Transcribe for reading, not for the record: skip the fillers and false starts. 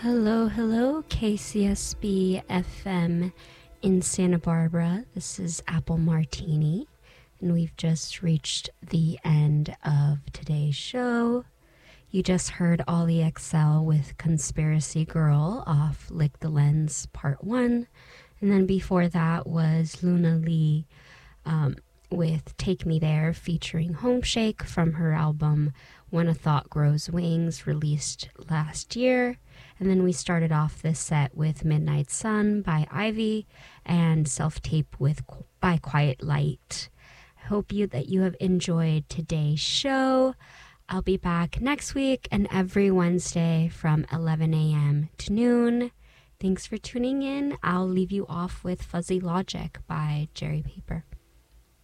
Hello, hello, KCSB FM in Santa Barbara. This is Apple Martini, and we've just reached the end of today's show. You just heard Ollie XL with Conspiracy Girl off Lick the Lens Part 1, and then before that was Luna Lee with Take Me There featuring Homeshake from her album When a Thought Grows Wings, released last year. And then we started off this set with Midnight Sun by Ivy and Self-Tape by Quiet Light. I hope that you have enjoyed today's show. I'll be back next week and every Wednesday from 11 a.m. to noon. Thanks for tuning in. I'll leave you off with Fuzzy Logic by Jerry Paper.